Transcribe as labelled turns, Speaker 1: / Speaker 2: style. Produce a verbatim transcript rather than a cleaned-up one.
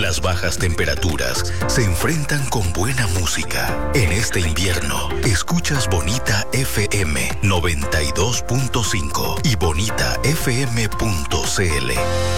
Speaker 1: Las bajas temperaturas se enfrentan con buena música. En este invierno, escuchas Bonita F M noventa y dos punto cinco y bonita f m punto c l.